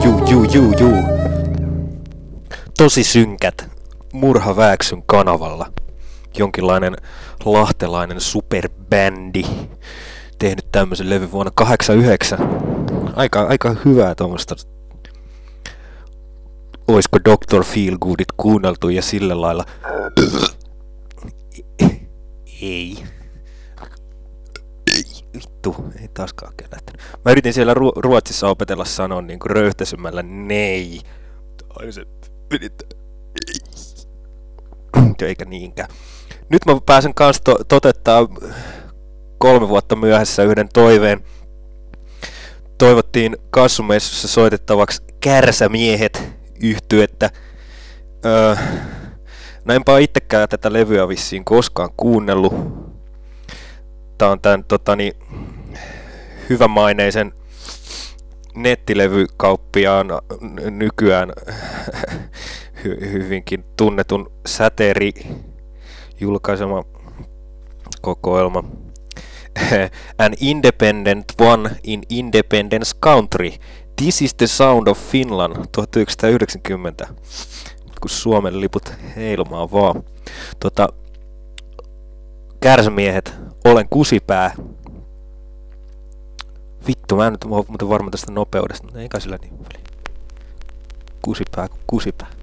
Juu. Tosi synkät Murha Vääksyn kanavalla. Jonkinlainen lahtelainen superbändi tehnyt tämmöisen levy vuonna 1989. Aika hyvää tuommoista. Oisko Dr. Feelgoodit kuunneltu ja sillä lailla? Ei. Vittu, ei taaskaan kelättänyt. Mä yritin siellä Ruotsissa opetella sanoa niinku röyhtäisymällä nei. Ai se eikä niinkään. Nyt mä pääsen kans toteuttaa 3 vuotta myöhässä yhden toiveen. Toivottiin Kassumessussa soitettavaksi Kärsämiehet -yhtyettä. Enpä ole itsekään tätä levyä vissiin koskaan kuunnellut. Tää on tän hyvämaineisen nettilevykauppiaan nykyään hyvinkin tunnetun Säteri julkaisema kokoelma. An Independent One in Independence Country. This is the Sound of Finland 1990. Kun Suomen liput heilumaan vaan. Kärsämiehet, olen kusipää. Vittu, mä en nyt muuten varma tästä nopeudesta. Eikä sillä niin väliä. Kusipää.